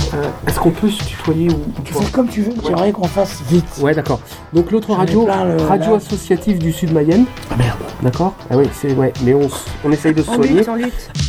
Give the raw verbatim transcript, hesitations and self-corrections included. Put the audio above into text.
Euh, est-ce qu'on peut se tutoyer ou, ou Tu pas? fais comme tu veux, j'aimerais qu'on fasse vite. Ouais, d'accord. Donc l'autre J'en ai radio, plein, le- radio là. associative du Sud Mayenne. Ah merde. D'accord. Ah oui, c'est ouais, mais on, s- on essaye de se On soigner. lutte, on lutte.